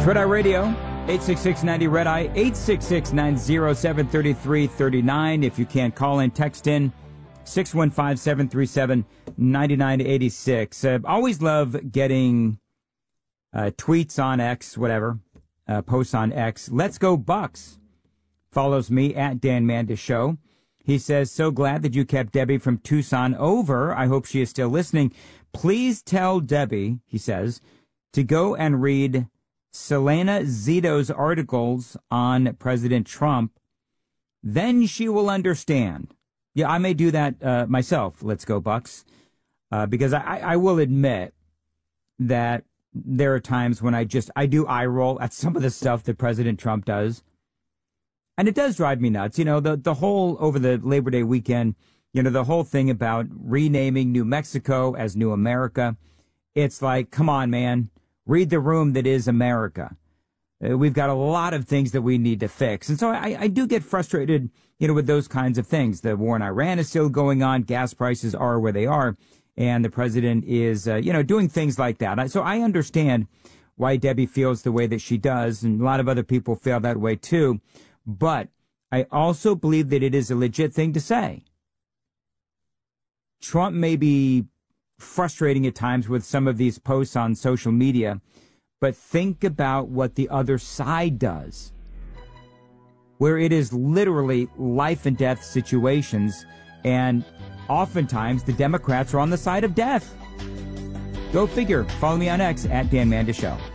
Red Eye Radio, 866-90 Red Eye, 866-907-3339. If you can't call in, text in, 615-737-9986. Always love getting tweets on X, whatever, posts on X. Let's Go Bucks follows me at Dan Mandis Show. He says, so glad that you kept Debbie from Tucson over. I hope she is still listening. Please tell Debbie, he says, to go and read Selena Zito's articles on President Trump. Then she will understand. Yeah, I may do that myself. Let's Go Bucks. Because I will admit that there are times when I do eye roll at some of the stuff that President Trump does. And it does drive me nuts. You know, the whole, over the Labor Day weekend, you know, the whole thing about renaming New Mexico as New America. It's like, come on, man, read the room that is America. We've got a lot of things that we need to fix. And so I do get frustrated, you know, with those kinds of things. The war in Iran is still going on. Gas prices are where they are. And the president is, doing things like that. So I understand why Debbie feels the way that she does. And a lot of other people feel that way, too. But I also believe that it is a legit thing to say. Trump may be frustrating at times with some of these posts on social media, but think about what the other side does, where it is literally life and death situations, and oftentimes the Democrats are on the side of death. Go figure. Follow me on X at Dan Mandis Show.